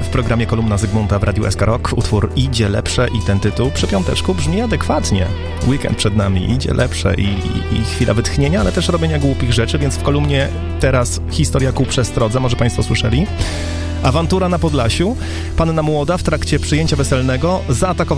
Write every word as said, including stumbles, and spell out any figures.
W programie Kolumna Zygmunta w Radiu S K Rock utwór Idzie lepsze i ten tytuł przy piąteczku brzmi adekwatnie. Weekend przed nami, idzie lepsze i, i, i chwila wytchnienia, ale też robienia głupich rzeczy, więc w kolumnie teraz historia ku przestrodze, może Państwo słyszeli. Awantura na Podlasiu. Panna młoda w trakcie przyjęcia weselnego zaatakowała